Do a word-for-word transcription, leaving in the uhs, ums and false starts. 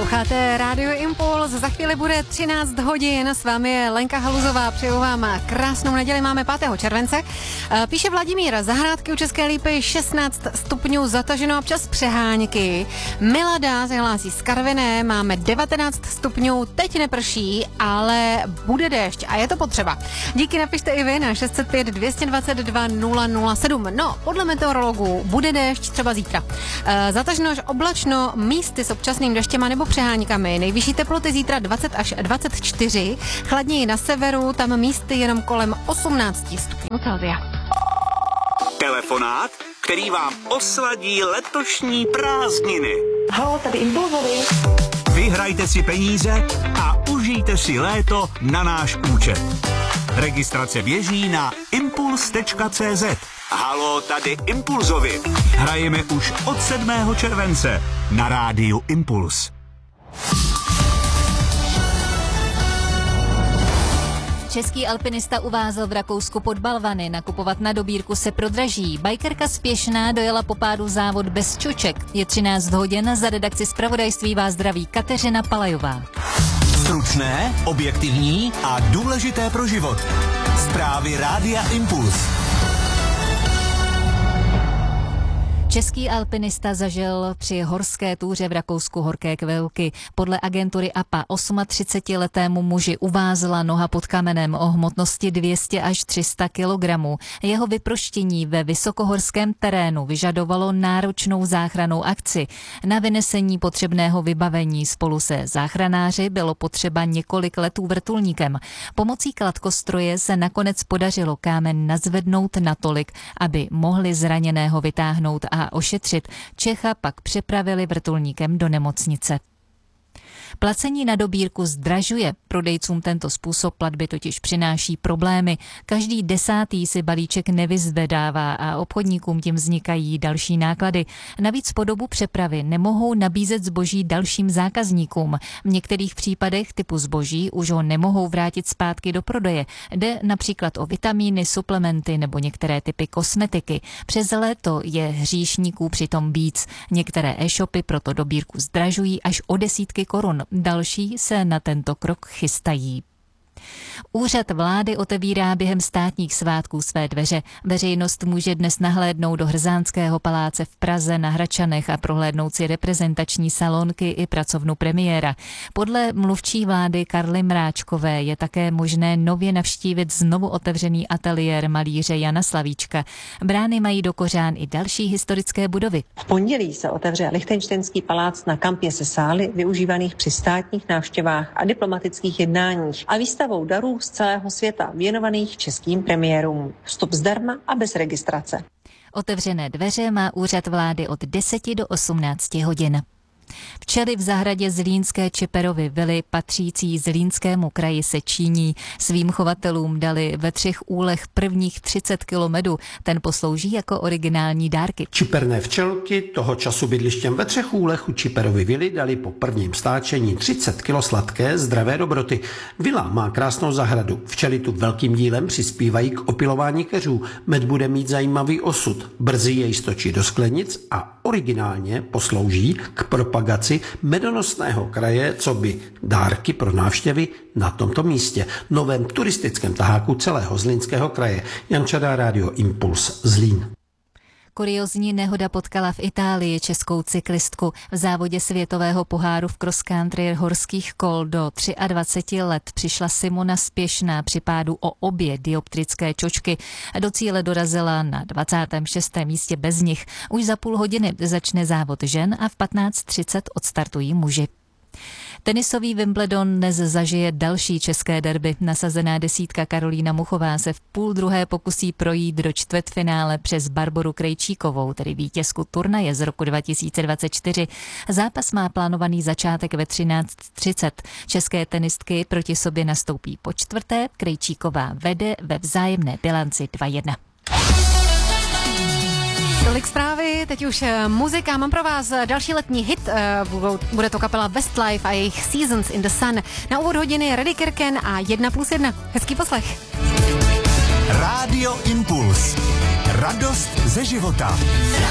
Posloucháte Rádio Impuls, za chvíli bude třináct hodin, s vámi je Lenka Haluzová, přeju vám krásnou neděli, máme pátého července. Píše Vladimír, zahrádky u České Lípy šestnáct stupňů zataženo, občas přehánky. Milada se hlásí z Karviné, máme devatenáct stupňů, teď neprší, ale bude déšť a je to potřeba. Díky, napište i vy na šest set pět dvě dva dva nula nula sedm. No, podle meteorologů bude déšť třeba zítra. Zataženo až oblačno, místy s občasným deštěm a nebo přeháňkami. Nejvyšší teploty zítra dvacet až dvacet čtyři, chladněji na severu, tam místy jenom kolem osmnáct stupňů Celsia. Telefonát, který vám osladí letošní prázdniny. Halo, tady Impulzovi. Vyhrajte si peníze a užijte si léto na náš účet. Registrace běží na impuls tečka cé zet. Halo, tady Impulzovi. Hrajeme už od sedmého července na rádiu Impuls. Český alpinista uvázl v Rakousku pod balvany. Nakupovat na dobírku se prodraží. Bajkerka Spěšná dojela po pádu závod bez čoček. Je třináct hodin, za redakci zpravodajství vás zdraví Kateřina Palajová. Stručné, objektivní a důležité pro život. Zprávy Rádia Impuls. Český alpinista zažil při horské túře v Rakousku horké kvilky. Podle agentury A P A třicetiosmiletému muži uvázla noha pod kamenem o hmotnosti dvě stě až tři sta kilogramů. Jeho vyproštění ve vysokohorském terénu vyžadovalo náročnou záchrannou akci. Na vynesení potřebného vybavení spolu se záchranáři bylo potřeba několik letů vrtulníkem. Pomocí kladkostroje se nakonec podařilo kámen nazvednout natolik, aby mohli zraněného vytáhnout a ošetřit. Čecha pak přepravili vrtulníkem do nemocnice. Placení na dobírku zdražuje. Prodejcům tento způsob platby totiž přináší problémy. Každý desátý si balíček nevyzvedává a obchodníkům tím vznikají další náklady. Navíc po dobu přepravy nemohou nabízet zboží dalším zákazníkům. V některých případech typu zboží už ho nemohou vrátit zpátky do prodeje. Jde například o vitamíny, suplementy nebo některé typy kosmetiky. Přes léto je hříšníků přitom víc. Některé e-shopy proto dobírku zdražují až o desítky korun. Další se na tento krok chystají. Úřad vlády otevírá během státních svátků své dveře. Veřejnost může dnes nahlédnout do Hrzánského paláce v Praze na Hradčanech a prohlédnout si reprezentační salonky i pracovnu premiéra. Podle mluvčí vlády Karly Mráčkové je také možné nově navštívit znovu otevřený ateliér malíře Jana Slavíčka. Brány mají do kořán i další historické budovy. V pondělí se otevře Lichtenštejnský palác na kampě se sály využívaných při státních návštěvách a diplomatických jednáních a výstavou darů z celého světa věnovaných českým premiérům. Vstup zdarma a bez registrace. Otevřené dveře má úřad vlády od deseti do osmnácti hodin. Včely v zahradě zlínské Čiperovy vily patřící Zlínskému kraji se číní. Svým chovatelům dali ve třech úlech prvních třicet kilo medu. Ten poslouží jako originální dárky. Čiperné včelky toho času bydlištěm ve třech úlech u Čiperovy vily dali po prvním stáčení třicet kilo sladké zdravé dobroty. Vila má krásnou zahradu. Včely tu velkým dílem přispívají k opilování keřů. Med bude mít zajímavý osud. Brzy jej stočí do sklenic a originálně poslouží k propagaci medonosného kraje, co by dárky pro návštěvy na tomto místě, novém turistickém taháku celého Zlínského kraje. Jan Čadá, Rádio Impuls, Zlín. Kuriozní nehoda potkala v Itálii českou cyklistku. V závodě světového poháru v cross country horských kol do dvaceti tří let přišla Simona Spěšná při pádu o obě dioptrické čočky. Do cíle dorazila na dvacátém šestém místě bez nich. Už za půl hodiny začne závod žen a v patnáct třicet odstartují muži. Tenisový Wimbledon dnes zažije další české derby. Nasazená desítka Karolína Muchová se v půl druhé pokusí projít do čtvrtfinále přes Barboru Krejčíkovou, tedy vítězku turnaje z roku dva tisíce dvacet čtyři. Zápas má plánovaný začátek ve třináct třicet. České tenistky proti sobě nastoupí po čtvrté. Krejčíková vede ve vzájemné bilanci dva jedna. Tolik zprávy, teď už muzika. Mám pro vás další letní hit. Bude to kapela Westlife a jejich Seasons in the Sun. Na úvod hodiny Reddy Kirken a jedna plus jedna. Hezký poslech. Rádio Impuls. Radost ze života.